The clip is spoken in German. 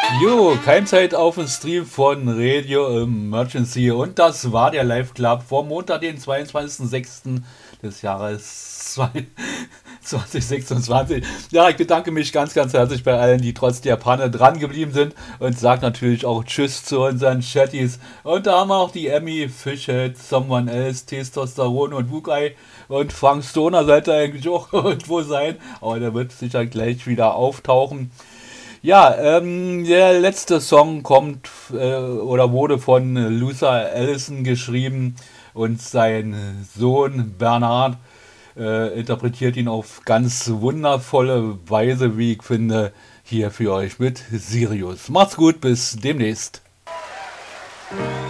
Jo, Keimzeit auf dem Stream von Radio Emergency und das war der Live Club vom Montag, den 22.06. des Jahres 2026. Ja, ich bedanke mich ganz, ganz herzlich bei allen, die trotz der Panne dran geblieben sind und sage natürlich auch Tschüss zu unseren Chatties. Und da haben wir auch die Emmy, Fishhead, Someone Else, Testosteron und Wukai und Frank Stoner sollte eigentlich auch irgendwo sein, aber der wird sicher gleich wieder auftauchen. Ja, der letzte Song kommt oder wurde von Luther Allison geschrieben und sein Sohn Bernard interpretiert ihn auf ganz wundervolle Weise, wie ich finde, hier für euch mit Sirius. Macht's gut, bis demnächst.